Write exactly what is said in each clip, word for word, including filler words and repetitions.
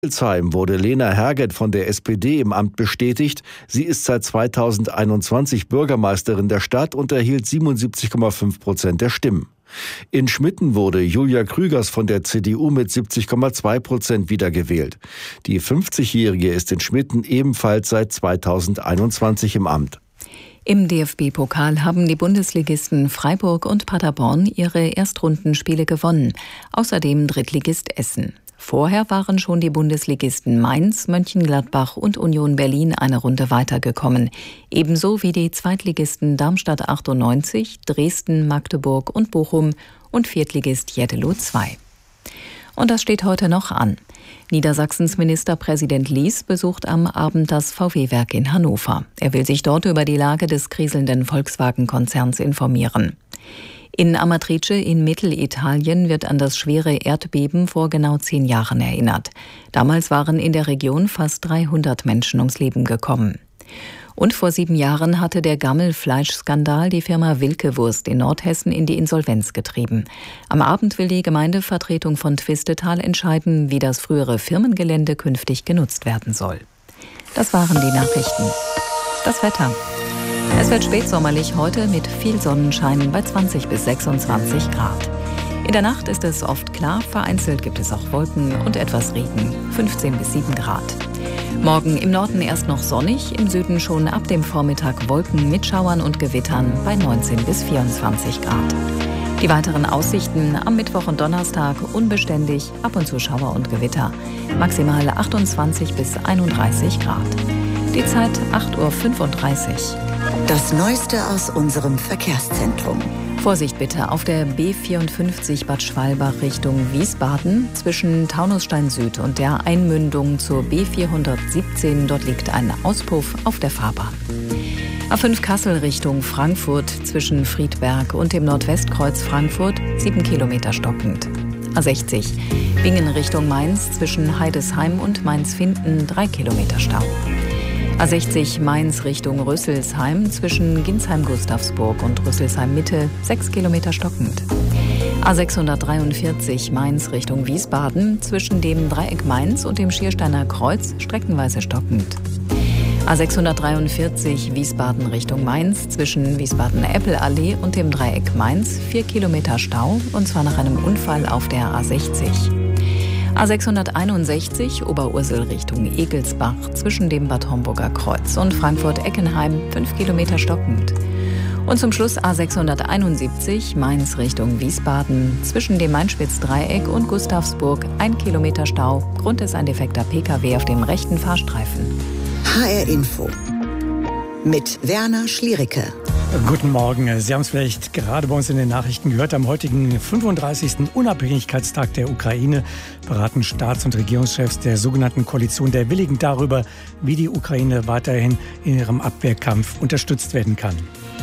Hildesheim wurde Lena Herget von der S P D im Amt bestätigt. Sie ist seit zweitausendeinundzwanzig Bürgermeisterin der Stadt und erhielt siebenundsiebzig Komma fünf Prozent der Stimmen. In Schmitten wurde Julia Krügers von der C D U mit siebzig Komma zwei Prozent wiedergewählt. Die fünfzigjährige ist in Schmitten ebenfalls seit zweitausendeinundzwanzig im Amt. Im D F B-Pokal haben die Bundesligisten Freiburg und Paderborn ihre Erstrundenspiele gewonnen. Außerdem Drittligist Essen. Vorher waren schon die Bundesligisten Mainz, Mönchengladbach und Union Berlin eine Runde weitergekommen. Ebenso wie die Zweitligisten Darmstadt achtundneunzig, Dresden, Magdeburg und Bochum und Viertligist Jeddelo zwei. Und das steht heute noch an. Niedersachsens Ministerpräsident Lies besucht am Abend das V W-Werk in Hannover. Er will sich dort über die Lage des kriselnden Volkswagen-Konzerns informieren. In Amatrice in Mittelitalien wird an das schwere Erdbeben vor genau zehn Jahren erinnert. Damals waren in der Region fast dreihundert Menschen ums Leben gekommen. Und vor sieben Jahren hatte der Gammelfleischskandal die Firma Wilke Wurst in Nordhessen in die Insolvenz getrieben. Am Abend will die Gemeindevertretung von Twistetal entscheiden, wie das frühere Firmengelände künftig genutzt werden soll. Das waren die Nachrichten. Das Wetter. Es wird spätsommerlich heute mit viel Sonnenschein bei zwanzig bis sechsundzwanzig Grad. In der Nacht ist es oft klar, vereinzelt gibt es auch Wolken und etwas Regen, fünfzehn bis sieben Grad. Morgen im Norden erst noch sonnig, im Süden schon ab dem Vormittag Wolken mit Schauern und Gewittern bei neunzehn bis vierundzwanzig Grad. Die weiteren Aussichten am Mittwoch und Donnerstag unbeständig, ab und zu Schauer und Gewitter, maximal achtundzwanzig bis einunddreißig Grad. Die Zeit acht Uhr fünfunddreißig. Das Neueste aus unserem Verkehrszentrum. Vorsicht bitte auf der B vierundfünfzig Bad Schwalbach Richtung Wiesbaden zwischen Taunusstein Süd und der Einmündung zur B vierhundertsiebzehn. Dort liegt ein Auspuff auf der Fahrbahn. A fünf Kassel Richtung Frankfurt zwischen Friedberg und dem Nordwestkreuz Frankfurt sieben Kilometer stockend. A sechzig Bingen Richtung Mainz zwischen Heidesheim und Mainz-Finden drei Kilometer Stau. A sechzig Mainz Richtung Rüsselsheim zwischen Ginsheim-Gustavsburg und Rüsselsheim-Mitte sechs Kilometer stockend. A sechshundertdreiundvierzig Mainz Richtung Wiesbaden zwischen dem Dreieck Mainz und dem Schiersteiner Kreuz streckenweise stockend. A sechshundertdreiundvierzig Wiesbaden Richtung Mainz zwischen Wiesbaden-Eppel-Allee und dem Dreieck Mainz vier Kilometer Stau, und zwar nach einem Unfall auf der A sechzig. A sechshunderteinundsechzig Oberursel Richtung Egelsbach zwischen dem Bad Homburger Kreuz und Frankfurt-Eckenheim fünf Kilometer stockend. Und zum Schluss A sechshunderteinundsiebzig Mainz Richtung Wiesbaden zwischen dem Mainspitz-Dreieck und Gustavsburg ein Kilometer Stau. Grund ist ein defekter P K W auf dem rechten Fahrstreifen. H R Info mit Werner Schliericke. Guten Morgen. Sie haben es vielleicht gerade bei uns in den Nachrichten gehört. Am heutigen fünfunddreißigsten Unabhängigkeitstag der Ukraine beraten Staats- und Regierungschefs der sogenannten Koalition der Willigen darüber, wie die Ukraine weiterhin in ihrem Abwehrkampf unterstützt werden kann.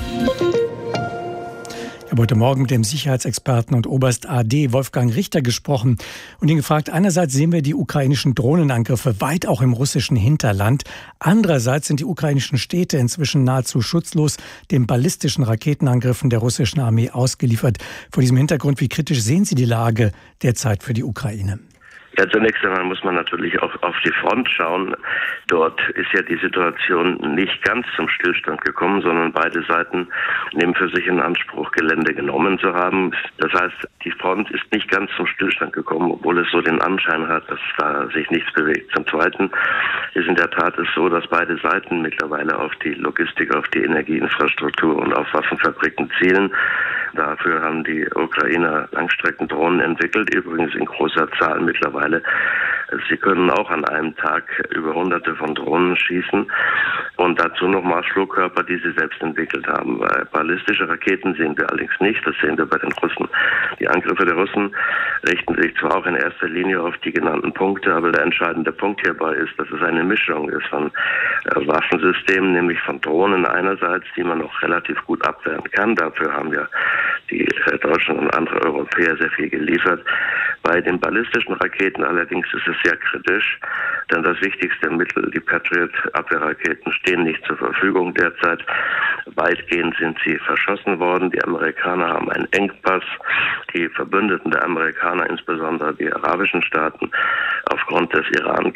Ich habe heute Morgen mit dem Sicherheitsexperten und Oberst A D Wolfgang Richter gesprochen und ihn gefragt, einerseits sehen wir die ukrainischen Drohnenangriffe weit auch im russischen Hinterland. Andererseits sind die ukrainischen Städte inzwischen nahezu schutzlos den ballistischen Raketenangriffen der russischen Armee ausgeliefert. Vor diesem Hintergrund, wie kritisch sehen Sie die Lage derzeit für die Ukraine? Ja, zunächst einmal muss man natürlich auch auf die Front schauen. Dort ist ja die Situation nicht ganz zum Stillstand gekommen, sondern beide Seiten nehmen für sich in Anspruch, Gelände genommen zu haben. Das heißt, die Front ist nicht ganz zum Stillstand gekommen, obwohl es so den Anschein hat, dass da sich nichts bewegt. Zum Zweiten ist in der Tat es so, dass beide Seiten mittlerweile auf die Logistik, auf die Energieinfrastruktur und auf Waffenfabriken zielen. Dafür haben die Ukrainer Langstreckendrohnen entwickelt, übrigens in großer Zahl mittlerweile. Sie können auch an einem Tag über hunderte von Drohnen schießen und dazu noch Marschflugkörper, die sie selbst entwickelt haben. Ballistische Raketen sehen wir allerdings nicht, das sehen wir bei den Russen. Die Angriffe der Russen richten sich zwar auch in erster Linie auf die genannten Punkte, aber der entscheidende Punkt hierbei ist, dass es eine Mischung ist von Waffensystemen, nämlich von Drohnen einerseits, die man noch relativ gut abwehren kann. Dafür haben ja die Deutschen und andere Europäer sehr viel geliefert. Bei den ballistischen Raketen allerdings ist es sehr kritisch, denn das wichtigste Mittel, die Patriot-Abwehrraketen, stehen nicht zur Verfügung derzeit. Weitgehend sind sie verschossen worden. Die Amerikaner haben einen Engpass. Die Verbündeten der Amerikaner, insbesondere die arabischen Staaten, aufgrund des Iran